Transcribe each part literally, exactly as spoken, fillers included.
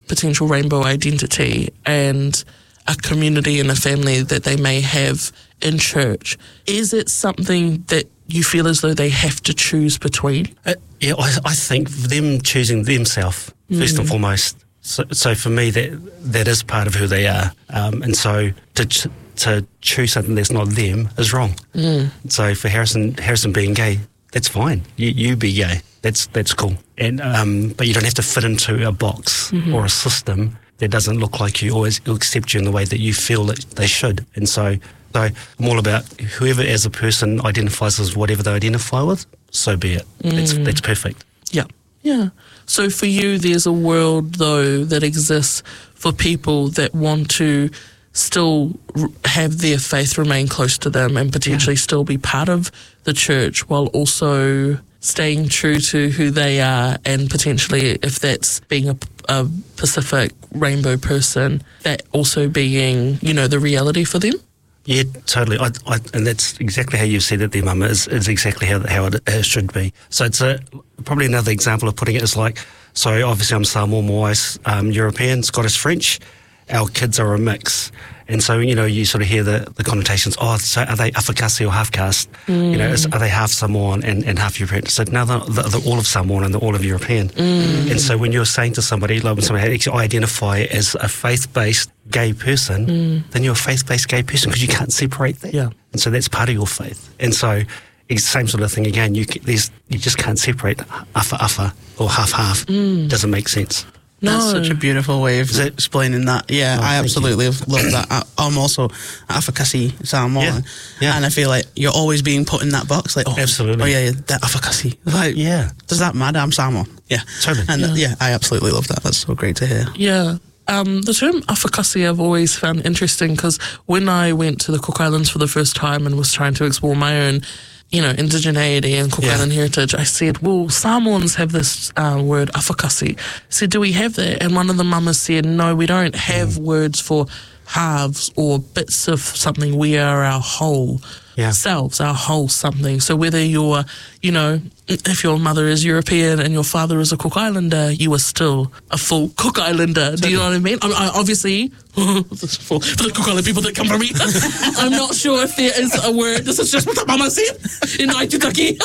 potential rainbow identity and a community and a family that they may have in church, is it something that you feel as though they have to choose between? Uh, yeah, I, I think them choosing themselves, first mm. and foremost. So, so for me, that that is part of who they are. Um, and so to ch- to choose something that's not them is wrong. Mm. So for Harrison, Harrison being gay, that's fine. You you be gay. That's that's cool. And um, but you don't have to fit into a box mm-hmm. or a system that doesn't look like you or accept you in the way that you feel that they should. And so, so I'm all about whoever as a person identifies as whatever they identify with, so be it. Mm. That's that's perfect. Yeah. Yeah. So for you, there's a world, though, that exists for people that want to still r- have their faith remain close to them and potentially yeah. still be part of the church while also staying true to who they are, and potentially, if that's being a, a Pacific rainbow person, that also being, you know, the reality for them? Yeah, totally. I, I, and that's exactly how you said it there, Mum, is, is exactly how, how it, it should be. So it's a, probably another example of putting it is like, so obviously I'm Samoan, Moais, um, European, Scottish, French. Our kids are a mix. And so, you know, you sort of hear the, the connotations, oh, so are they Afakasi or half caste? Mm. You know, is, are they half Samoan and, and half European? So now they're, they're, they're all of Samoan and they're all of European. Mm. And so when you're saying to somebody, like when somebody actually identify as a faith-based gay person, mm. then you're a faith-based gay person because you can't separate that. Yeah. And so that's part of your faith. And so it's the same sort of thing again. You there's you just can't separate afa afa or half half. Mm. Doesn't make sense. No. That's such a beautiful way of it, explaining that. Yeah, oh, I absolutely love that. I, I'm also Afakasi Samoan, yeah. yeah. and I feel like you're always being put in that box. Like, oh, absolutely. Oh yeah, yeah that Afakasi. Like, yeah, does that matter? I'm Samoan. Yeah, totally. And yeah. yeah, I absolutely love that. That's so great to hear. Yeah. Um, the term Afakasi I've always found interesting because when I went to the Cook Islands for the first time and was trying to explore my own, you know, indigeneity and Cook yeah. Island heritage, I said, well, Samoans have this uh, word, Afakasi. I said, do we have that? And one of the mamas said, no, we don't have mm. words for halves or bits of something. We are our whole yeah. selves, our whole something. So whether you're, you know, if your mother is European and your father is a Cook Islander, you are still a full Cook Islander. Do you know what I mean? I, I obviously, for, for the Cook Island people that come from me, I'm not sure if there is a word. This is just what the mama said in Aitutaki.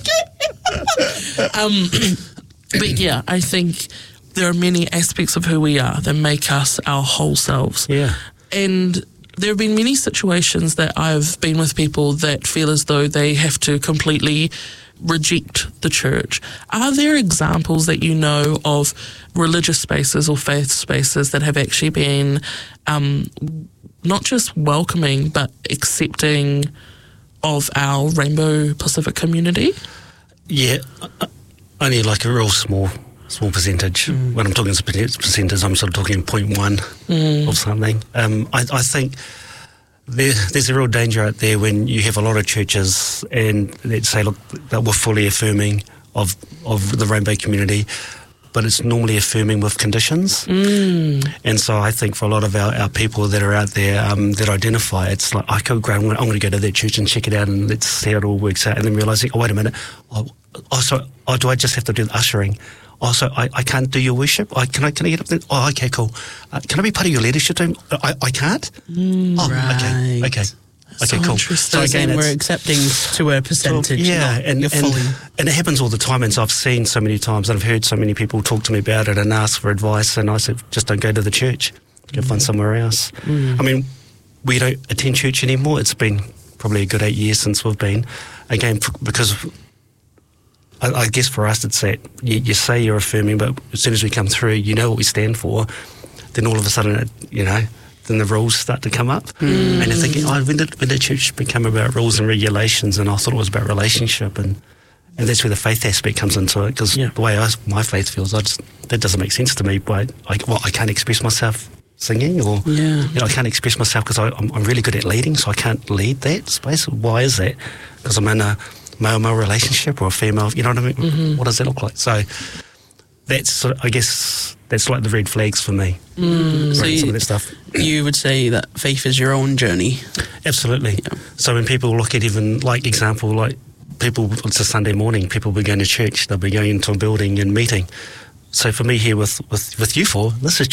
um, but yeah, I think there are many aspects of who we are that make us our whole selves. Yeah. And there have been many situations that I've been with people that feel as though they have to completely reject the church. Are there examples that you know of religious spaces or faith spaces that have actually been um, not just welcoming but accepting of our Rainbow Pacific community? Yeah, only like a real small small percentage. Mm. When I'm talking percentage, I'm sort of talking point one mm. of something. Um, I, I think There, there's a real danger out there when you have a lot of churches and that say, look, that we're fully affirming of of the rainbow community, but it's normally affirming with conditions. Mm. And so I think for a lot of our, our people that are out there um, that identify, it's like, I go, I'm going to go to that church and check it out and let's see how it all works out. And then realising, oh, wait a minute, oh, oh, so, oh, do I just have to do the ushering? Oh, so I, I can't do your worship? I, can I can I get up there? Oh, okay, cool. Uh, can I be part of your leadership team? I, I can't? Mm, oh, right. okay, okay. That's okay, so cool. So again, we're accepting to a percentage. So, yeah, and, and, and, and it happens all the time. And so I've seen so many times and I've heard so many people talk to me about it and ask for advice. And I said, just don't go to the church. Go mm. find somewhere else. Mm. I mean, we don't attend church anymore. It's been probably a good eight years since we've been. Again, because I, I guess for us it's that you, you say you're affirming, but as soon as we come through, you know what we stand for, then all of a sudden, it, you know, then the rules start to come up. Mm. And you're thinking, oh, when did, when did church become about rules and regulations? And I thought it was about relationship. And, and that's where the faith aspect comes into it. Because yeah. the way I, my faith feels, I just, that doesn't make sense to me. But I, well, I can't express myself singing, or yeah. you know, I can't express myself because I'm, I'm really good at leading, so I can't lead that space. Why is that? Because I'm in a male-male relationship or a female, you know what I mean? Mm-hmm. What does that look like? So that's, sort of, I guess, that's like the red flags for me. Mm. So you, some of that stuff. You would say that faith is your own journey? Absolutely. Yeah. So when people look at even, like, example, like people, it's a Sunday morning, people will be going to church, they'll be going into a building and meeting. So for me here with, with, with you four, this is